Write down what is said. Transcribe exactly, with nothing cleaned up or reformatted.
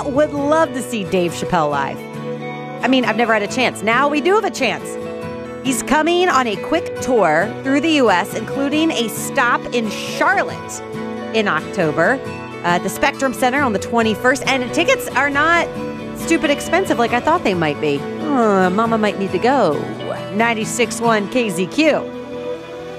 would love to see Dave Chappelle live. I mean, I've never had a chance. Now we do have a chance. He's coming on a quick tour through the U S, including a stop in Charlotte in October, uh, at the Spectrum Center on the twenty-first. And tickets are not stupid expensive like I thought they might be. Uh, Mama might need to go. ninety-six point one K Z Q.